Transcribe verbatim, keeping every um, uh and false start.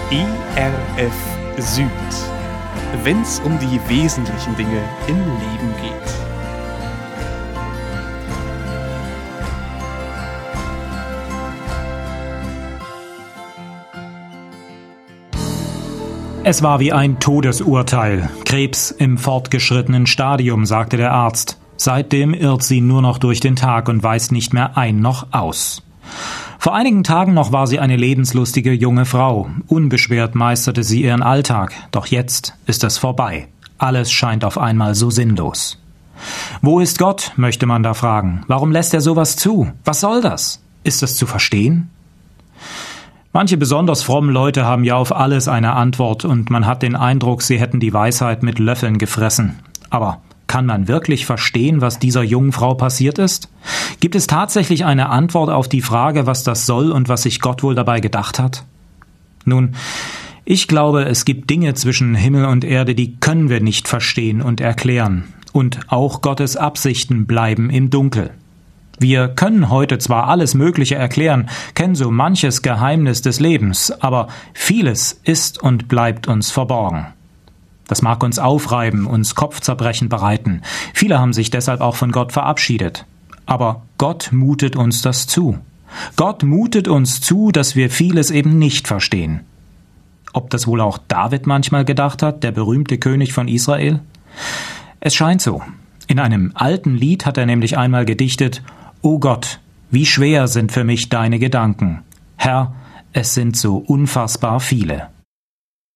E R F Süd, wenn's um die wesentlichen Dinge im Leben geht. Es war wie ein Todesurteil. Krebs im fortgeschrittenen Stadium, sagte der Arzt. Seitdem irrt sie nur noch durch den Tag und weiß nicht mehr ein noch aus. Vor einigen Tagen noch war sie eine lebenslustige junge Frau. Unbeschwert meisterte sie ihren Alltag. Doch jetzt ist es vorbei. Alles scheint auf einmal so sinnlos. Wo ist Gott, möchte man da fragen. Warum lässt er sowas zu? Was soll das? Ist es zu verstehen? Manche besonders frommen Leute haben ja auf alles eine Antwort und man hat den Eindruck, sie hätten die Weisheit mit Löffeln gefressen. Aber kann man wirklich verstehen, was dieser jungen Frau passiert ist? Gibt es tatsächlich eine Antwort auf die Frage, was das soll und was sich Gott wohl dabei gedacht hat? Nun, ich glaube, es gibt Dinge zwischen Himmel und Erde, die können wir nicht verstehen und erklären. Und auch Gottes Absichten bleiben im Dunkel. Wir können heute zwar alles Mögliche erklären, kennen so manches Geheimnis des Lebens, aber vieles ist und bleibt uns verborgen. Das mag uns aufreiben, uns Kopfzerbrechen bereiten. Viele haben sich deshalb auch von Gott verabschiedet. Aber Gott mutet uns das zu. Gott mutet uns zu, dass wir vieles eben nicht verstehen. Ob das wohl auch David manchmal gedacht hat, der berühmte König von Israel? Es scheint so. In einem alten Lied hat er nämlich einmal gedichtet: »O Gott, wie schwer sind für mich deine Gedanken. Herr, es sind so unfassbar viele.«